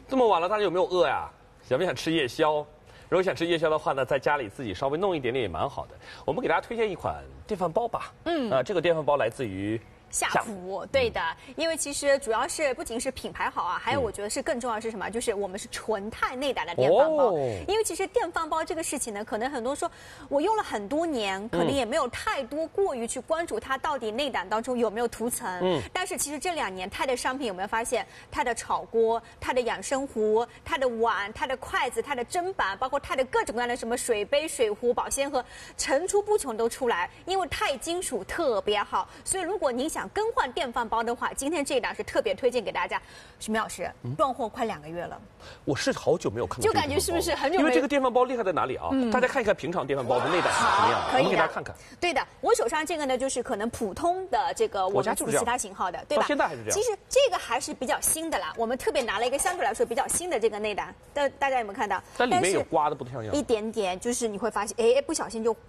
这么晚了，大家有没有饿呀？想不想吃夜宵？如果想吃夜宵的话呢，在家里自己稍微弄一点点也蛮好的。我们给大家推荐一款电饭煲吧。这个电饭煲来自于夏普，对的，因为其实主要是不仅是品牌好啊，还有我觉得是更重要的是什么？就是我们是纯钛内胆的电饭煲。因为其实电饭煲这个事情呢，可能很多人说我用了很多年，可能也没有太多过于去关注它到底内胆当中有没有涂层。但是其实这2年钛的商品有没有发现，钛的炒锅、钛的养生壶、钛的碗、钛的筷子、钛的砧板，包括钛的各种各样的什么水杯、水壶、保鲜盒，层出不穷都出来。因为钛金属特别好，所以如果您想更换电饭煲的话，今天这一档是特别推荐给大家。徐明老师，断货快2个月了， 我是好久没有看过， 就感觉是不是很久没有？ 因为这个电饭煲厉害在哪里啊？大家看一看平常电饭煲的内胆是什么样的，我们给大家看看。 对的，我手上这个呢，就是可能普通的这个我们其他型号的，对吧？ 现在还是这样。 其实这个还是比较新的啦，我们特别拿了一个相对来说比较新的这个内胆，大家有没有看到？ 但里面有刮的不像样， 一点点，就是你会发现，哎，不小心就